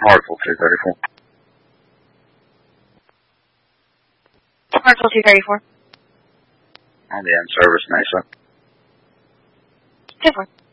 Hartselle 234. Hartselle 234. On the end service, Mesa. 2-4.